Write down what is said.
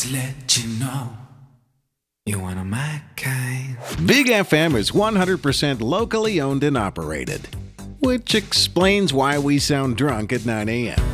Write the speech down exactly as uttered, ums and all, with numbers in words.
Just let you know you're one of my kind. Big F M is one hundred percent locally owned and operated, which explains why we sound drunk at nine a.m.